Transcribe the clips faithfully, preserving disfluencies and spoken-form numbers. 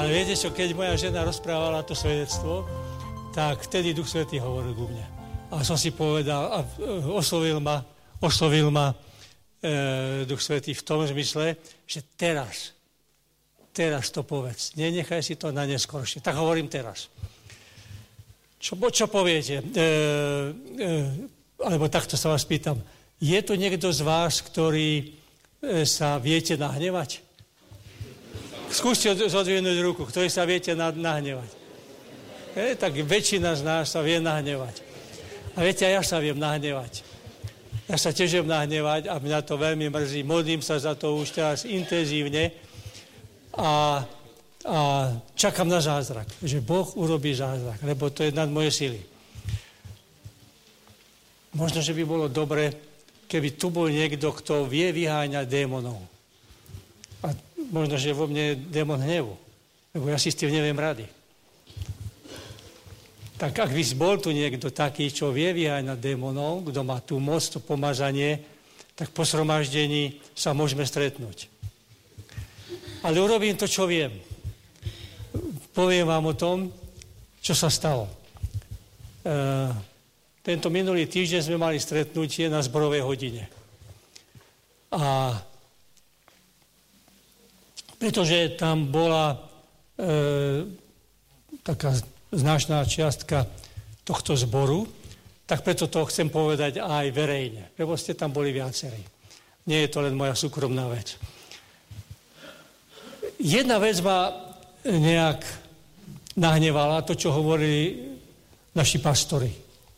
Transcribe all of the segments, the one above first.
Ale viete čo, keď moja žena rozprávala to svedectvo, tak vtedy Duch Svätý hovoril ku mne. A som si povedal, a oslovil ma, oslovil ma e, Duch Svätý v tom zmysle, že teraz, teraz to povedz. Nenechaj si to na neskoršie. Tak hovorím teraz. Čo, čo poviete? E, e, alebo takto sa vás pýtam. Je tu niekto z vás, ktorý e, sa viete nahnevať? Skúste zodvihnúť ruku, ktorý sa viete nahnevať. E, tak väčšina z nás sa vie nahnevať. A viete, ja sa viem nahnevať. Ja sa tiež viem nahnevať a mňa to veľmi mrzí. Modlím sa za to už teraz intenzívne a, a čakám na zázrak, že Boh urobí zázrak, lebo to je nad moje sily. Možno, že by bolo dobre, keby tu bol niekto, kto vie vyháňať démonov. A možno, že vo mne je démon hnevu, lebo ja si s tým neviem rady. Tak ak by bol tu niekto taký, čo vie vyháňať démonov, kto má tú moc, to pomazanie, tak po zhromaždení sa môžeme stretnúť. Ale urobím to, čo viem. Poviem vám o tom, čo sa stalo. E, tento minulý týždeň sme mali stretnutie na zborovej hodine. A pretože tam bola e, taká značná čiastka tohto zboru, tak preto to chcem povedať aj verejne, lebo ste tam boli viacerí. Nie je to len moja súkromná vec. Jedna vec ma nejak nahnevala, to, čo hovorili naši pastori.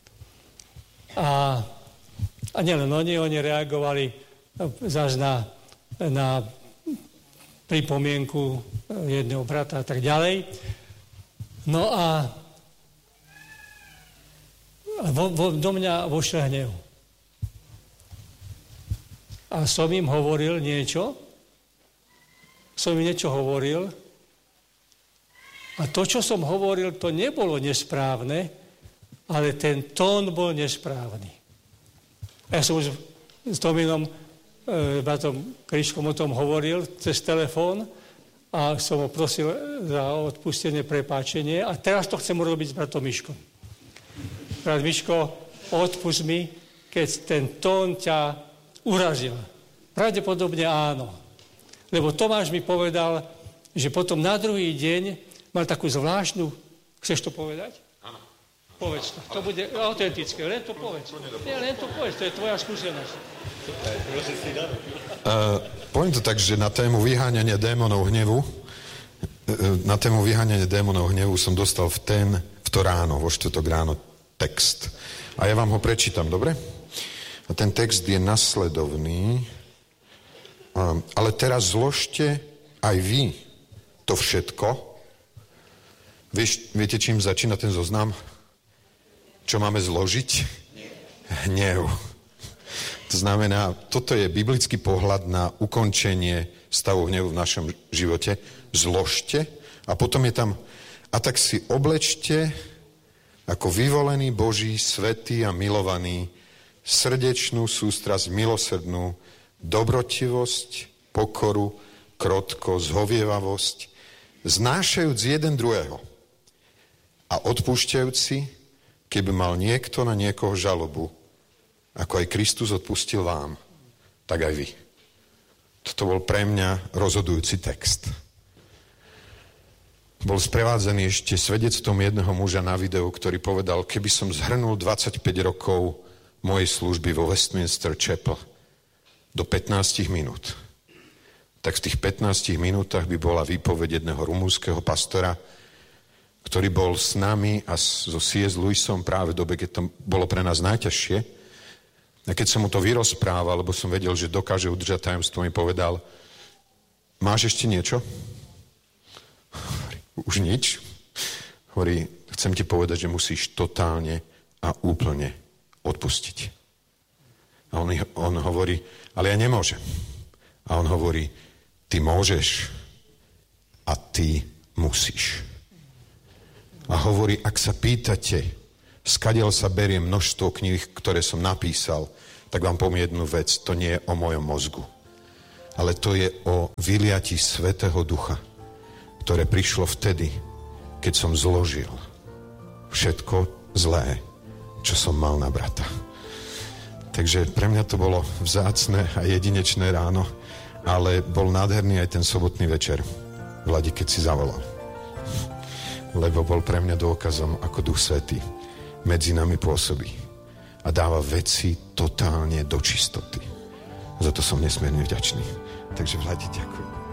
A, a nielen oni, oni reagovali zase na, na pripomienku jedného brata a tak ďalej. No a vo, vo, do mňa vošiel hnev. A som im hovoril niečo, som im niečo hovoril a to, čo som hovoril, to nebolo nesprávne, ale ten tón bol nesprávny. Ja som už s Tominom, e, bratom Kryškom o tom hovoril cez telefón a som ho prosil za odpustenie, prepáčenie a teraz to chcem urobiť s bratom Miškom. Brat Miško, odpust mi, keď ten tón ťa urazil. Pravdepodobne áno. Lebo Tomáš mi povedal, že potom na druhý deň mal takú zvláštnu... Chceš to povedať? Áno. Povedz to. To bude autentické. Len to povedz. Nie, len to povedz. To je tvoja skúsenosť. Uh, poviem to tak, že na tému vyháňania démonov hnevu na tému vyháňania démonov hnevu som dostal v ten, v to ráno, vo štvrtok ráno text. A ja vám ho prečítam, dobre? A ten text je nasledovný. Uh, ale teraz zložte aj vy to všetko. Vieš, viete, čím začína ten zoznam? Čo máme zložiť? Hnev. To znamená, toto je biblický pohľad na ukončenie stavu hnevu v našom živote. Zložte a potom je tam, a tak si oblečte ako vyvolený Boží, svätý a milovaný, srdečnú sústrasť, milosrdnú, dobrotivosť, pokoru, krotkosť, zhovievavosť, znášajúc jeden druhého a odpúšťajúci, keby mal niekto na niekoho žalobu, ako aj Kristus odpustil vám, tak aj vy. Toto bol pre mňa rozhodujúci text. Bol sprevádzaný ešte svedectvom jedného muža na videu, ktorý povedal, keby som zhrnul dvadsaťpäť rokov mojej služby vo Westminster Chapel do pätnásť minút, tak v tých pätnástich minútach by bola výpoveď jedného rumúnskeho pastora, ktorý bol s nami a so C S. Lewisom práve v dobe, keď to bolo pre nás najťažšie. A keď som mu to vyrozprával, lebo som vedel, že dokáže udržať tajomstvo, mi povedal, máš ešte niečo? Už nič. Hovorí, chcem ti povedať, že musíš totálne a úplne odpustiť. A on, on hovorí, ale ja nemôžem. A on hovorí, ty môžeš a ty musíš. A hovorí, ak sa pýtate, skadiaľ sa berie množstvo kníh, ktoré som napísal, tak vám poviem jednu vec, to nie je o mojom mozgu, ale to je o vyliati Svätého Ducha. ktoré prišlo vtedy, keď som zložil všetko zlé, čo som mal na brata. Takže pre mňa to bolo vzácne a jedinečné ráno, ale bol nádherný aj ten sobotný večer, Vladi, keď si zavolal. Lebo bol pre mňa dôkazom, ako Duch Svätý medzi nami pôsobí a dáva veci totálne do čistoty. Za to som nesmierne vďačný. Takže Vladi, ďakujem.